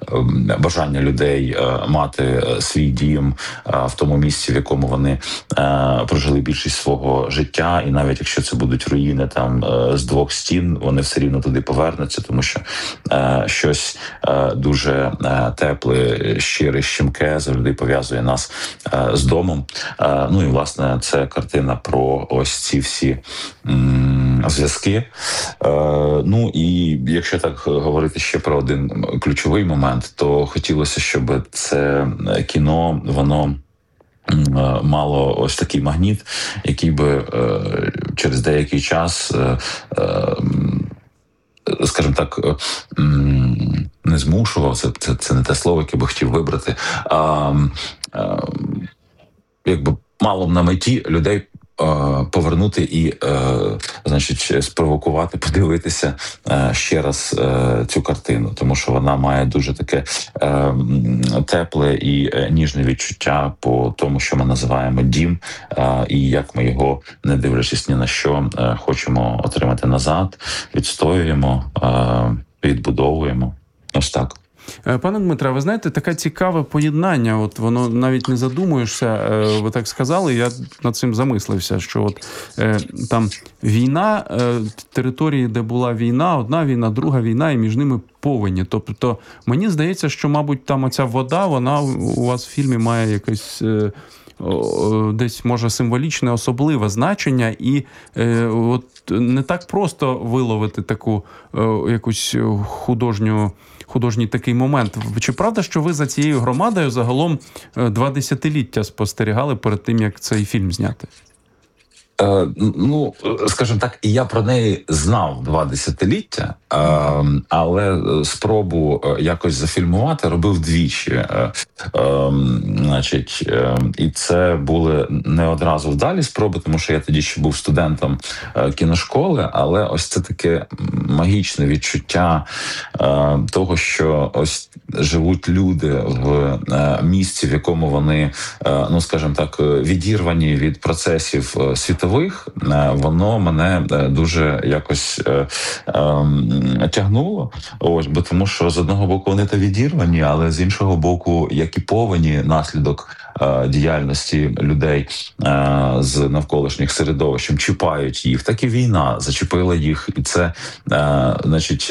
бажання людей мати свій дім в тому місці, в якому вони прожили більшість свого життя, і навіть якщо це будуть руїни там з двох стін, вони все рівно туди повернуться, тому що щось дуже тепле, щире, щемке завжди пов'язує нас з домом. Ну і власне це картина про ось ці всі зв'язки. Ну і якщо так говорити ще про один ключовий момент, то хотілося, щоб це кіно, воно мало ось такий магніт, який би через деякий час, скажімо так, не змушував, це не те слово, яке би хотів вибрати, якби мало б на меті людей повернути і, значить, спровокувати, подивитися ще раз цю картину, тому що вона має дуже таке тепле і ніжне відчуття по тому, що ми називаємо дім, і як ми його, не дивлячись ні на що, хочемо отримати назад, відстоюємо, відбудовуємо. Ось так. Пане Дмитре, ви знаєте, таке цікаве поєднання, от воно навіть не задумуєшся, ви так сказали, я над цим замислився, що от там війна, території, де була війна, одна війна, друга війна, і між ними повені. Тобто, мені здається, що, мабуть, там оця вода, вона у вас в фільмі має якесь десь, може, символічне, особливе значення, і от не так просто виловити таку якусь художній такий момент. Чи правда, що ви за цією громадою загалом 2 десятиліття спостерігали перед тим, як цей фільм зняти? Ну, скажімо так, я про неї знав 2 десятиліття, але спробу якось зафільмувати робив двічі. Значить, і це були не одразу вдалі спроби, тому що я тоді ще був студентом кіношколи, але ось це таке магічне відчуття того, що ось живуть люди в місці, в якому вони, ну, скажімо так, відірвані від процесів світових, воно мене дуже якось тягнуло. Ось, бо тому що з одного боку вони та відірвані, але з іншого боку, як і повені, наслідок діяльності людей з навколишніх середовищем чіпають їх, так і війна зачепила їх, і це, значить,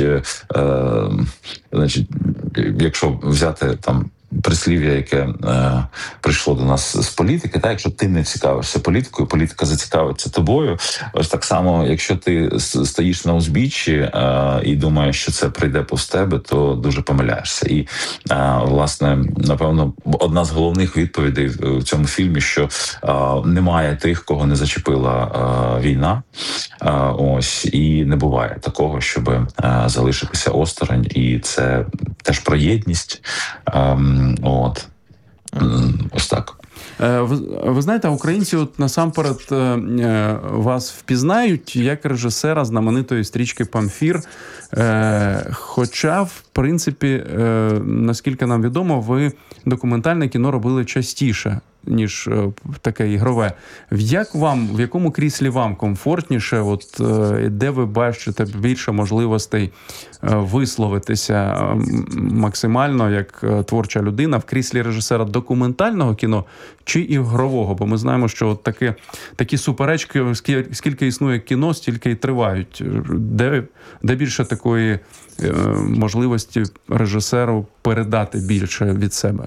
якщо взяти там прислів'я, яке прийшло до нас з політики, так, якщо ти не цікавишся політикою, політика зацікавиться тобою. Ось так само, якщо ти стоїш на узбіччі і думаєш, що це прийде повз тебе, то дуже помиляєшся. І, власне, напевно, одна з головних відповідей в цьому фільмі, що немає тих, кого не зачепила війна. Ось, і не буває такого, щоб залишитися осторонь. І це теж про єдність. От. Ось так. Ви знаєте, українці от насамперед вас впізнають як режисера знаменитої стрічки «Памфір». Хоча, в принципі, наскільки нам відомо, ви документальне кіно робили частіше, ніж таке ігрове. Як вам, в якому кріслі вам комфортніше, от, де ви бачите більше можливостей висловитися максимально як творча людина в кріслі режисера документального кіно чи ігрового? Бо ми знаємо, що от такі суперечки, скільки існує кіно, стільки і тривають. Де більше такої можливості режисеру передати більше від себе?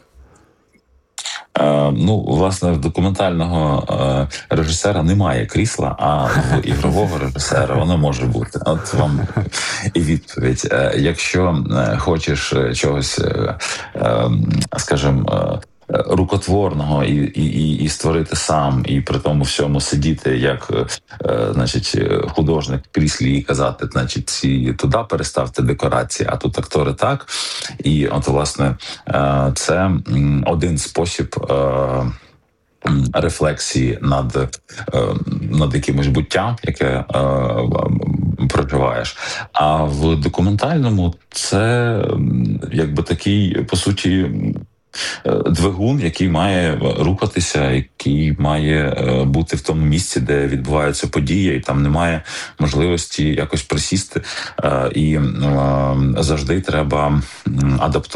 Ну, власне, в документального режисера немає крісла, а в ігрового режисера воно може бути. От вам і відповідь. Якщо хочеш чогось, скажімо, рукотворного і створити сам, і при тому всьому сидіти як, значить, художник в кріслі і казати, значить, ці туди переставте декорації, а тут актори так. І от, власне, це один спосіб рефлексії над якимось буттям, яке проживаєш. А в документальному це якби такий, по суті, двигун, який має рухатися, який має бути в тому місці, де відбуваються події, і там немає можливості якось присісти, і завжди треба адаптувати